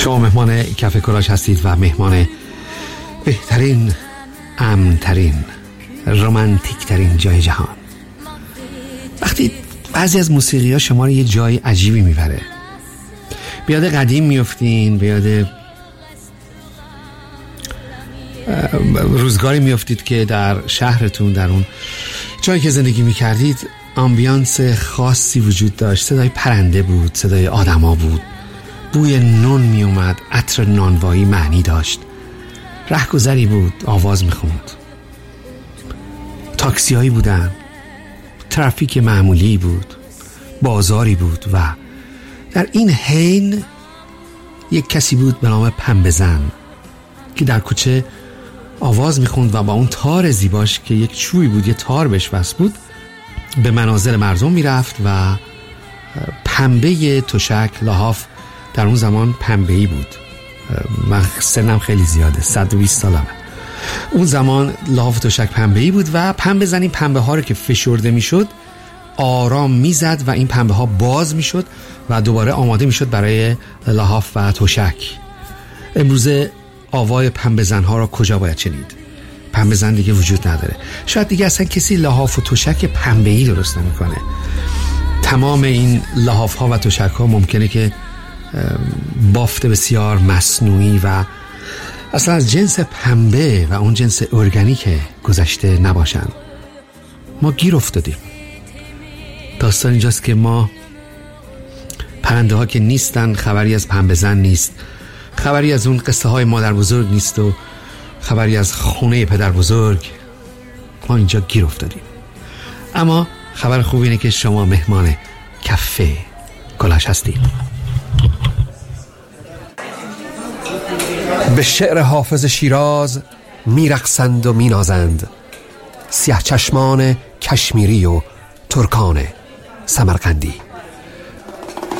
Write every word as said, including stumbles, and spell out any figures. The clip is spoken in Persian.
شما مهمان کافه کلاش هستید و مهمان بهترین، امن‌ترین، رمانتیک‌ترین جای جهان. وقتی بعضی از موسیقی ها شما رو یه جای عجیبی میبره، به یاد قدیم میافتین، به یاد روزگاری میافتید که در شهرتون، در اون جایی که زندگی میکردید آمبیانس خاصی وجود داشت. صدای پرنده بود، صدای آدما بود، بوی نون میومد، عطر نانوایی معنی داشت، رهگذری بود آواز میخوند، تاکسی هایی بودن، ترافیک معمولی بود، بازاری بود و در این حین یک کسی بود به نام پنبه‌زن که در کوچه آواز میخوند و با اون تار زیباش که یک چوبی بود، یه تار بهش وصل بود، به منازل مردم میرفت و پنبه تشک، لحاف، در اون زمان پنبه‌ای بود. من سنم خیلی زیاده، صد و بیست سالمه. اون زمان لحاف تشک پنبه‌ای بود و پنبه‌زن این پنبه ها رو که فشرده میشد آرام میزد و این پنبه ها باز میشد و دوباره آماده میشد برای لحاف و تشک. امروزه آوای پنبه‌زن ها را کجا باید شنید؟ پنبه‌زن دیگه وجود نداره. شاید دیگه اصلا کسی لحاف و تشک پنبه‌ای درست نمیکنه. تمام این لحاف ها و تشک ها ممکنه که بافت بسیار مصنوعی و اصلا از جنس پنبه و اون جنس ارگانیک گذشته نباشن. ما گیر افتادیم. داستان اینجاست که ما پرنده ها که نیستن، خبری از پنبه‌زن نیست، خبری از اون قصه های مادر بزرگ نیست و خبری از خونه پدر بزرگ. ما اینجا گیر افتادیم. اما خبر خوب اینه که شما مهمان کافه کلاش هستید. به شعر حافظ شیراز میرقصند و مینازند سیاه چشمان کشمیری و ترکان سمرقندی.